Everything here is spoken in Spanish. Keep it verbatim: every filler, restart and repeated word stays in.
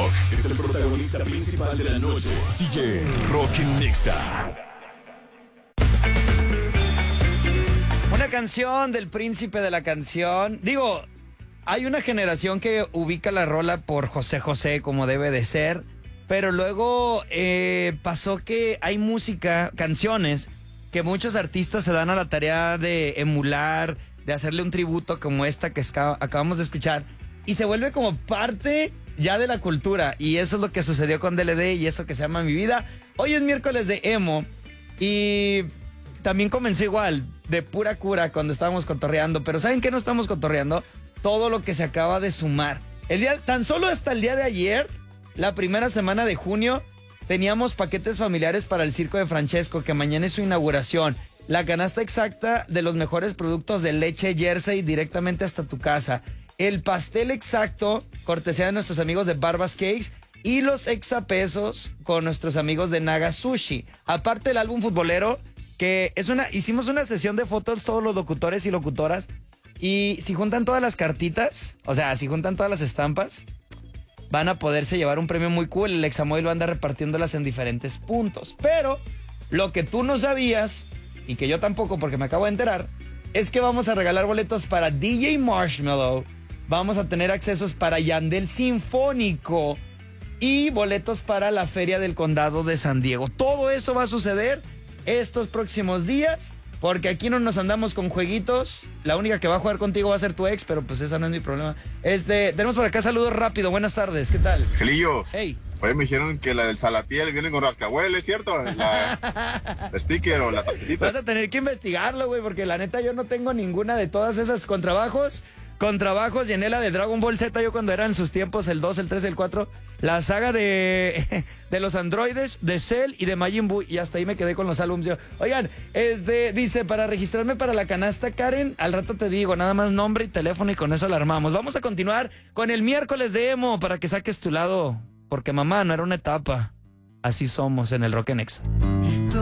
rock es el protagonista principal de la noche. Sigue Rock en Nexa. Una canción del príncipe de la canción. Digo, hay una generación que ubica la rola por José José como debe de ser, pero luego eh, pasó que hay música, canciones, que muchos artistas se dan a la tarea de emular, de hacerle un tributo como esta que esca- acabamos de escuchar, y se vuelve como parte ya de la cultura, y eso es lo que sucedió con D L D y eso que se llama Mi Vida. Hoy es miércoles de emo, y también comenzó igual, de pura cura, cuando estábamos cotorreando, pero ¿saben qué no estamos cotorreando? Todo lo que se acaba de sumar. El día, tan solo hasta el día de ayer, la primera semana de junio, teníamos paquetes familiares para el Circo de Francesco, que mañana es su inauguración. La canasta exacta de los mejores productos de leche Jersey directamente hasta tu casa. El pastel exacto, cortesía de nuestros amigos de Barbas Cakes. Y los exapesos con nuestros amigos de Naga Sushi. Aparte el álbum futbolero, que es una, hicimos una sesión de fotos todos los locutores y locutoras. Y si juntan todas las cartitas, o sea, si juntan todas las estampas, van a poderse llevar un premio muy cool. El Examoil va a andar repartiéndolas en diferentes puntos. Pero lo que tú no sabías, y que yo tampoco porque me acabo de enterar, es que vamos a regalar boletos para D J Marshmello. Vamos a tener accesos para Yandel Sinfónico y boletos para la Feria del Condado de San Diego. Todo eso va a suceder estos próximos días, porque aquí no nos andamos con jueguitos. La única que va a jugar contigo va a ser tu ex, pero pues esa no es mi problema. Este, tenemos por acá saludos rápido. Buenas tardes, ¿qué tal? Gelillo. Hey. Oye, me dijeron que la del Salatiel viene con rascahuele, ¿cierto? La, la sticker o la tarjetita. Vas a tener que investigarlo, güey, porque la neta yo no tengo ninguna de todas esas contrabajos. Contrabajos, llené la de Dragon Ball Z yo cuando eran sus tiempos, el dos, el tres, el cuatro. La saga de, de los androides, de Cell y de Majin Buu. Y hasta ahí me quedé con los álbumes yo. Oigan, este, dice, para registrarme para la canasta, Karen, al rato te digo, nada más nombre y teléfono y con eso la armamos. Vamos a continuar con el miércoles de emo para que saques tu lado. Porque mamá, no era una etapa. Así somos en el Rock en Nexa.